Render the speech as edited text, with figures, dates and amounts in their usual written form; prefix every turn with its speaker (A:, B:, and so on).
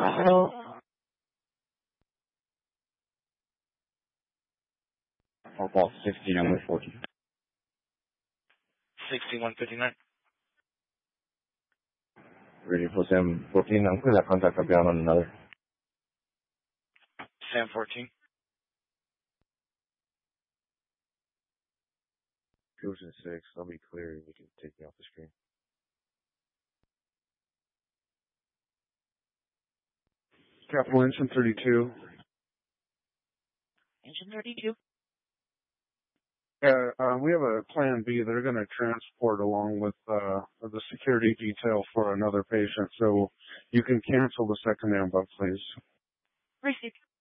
A: Or call 6114.
B: 6159.
A: Ready for Sam 14. I'm clear that contact. I'll be on another.
B: Sam 14.
A: Ocean 6. I'll be clear. You can take me off the screen.
C: Capital Engine 32.
D: Engine 32.
C: We have a plan B. They're going to transport along with the security detail for another patient, so you can cancel the second ambulance, please.
D: Received.